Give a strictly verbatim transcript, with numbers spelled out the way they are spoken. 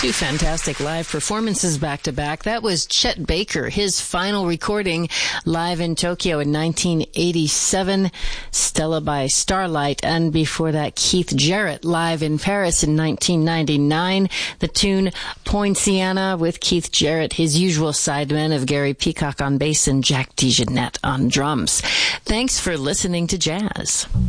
Two fantastic live performances back to back. That was Chet Baker, his final recording live in Tokyo in nineteen eighty-seven, Stella by Starlight. And before that, Keith Jarrett live in Paris in nineteen ninety-nine. The tune Poinciana with Keith Jarrett, his usual sideman of Gary Peacock on bass and Jack DeJohnette on drums. Thanks for listening to Jazz.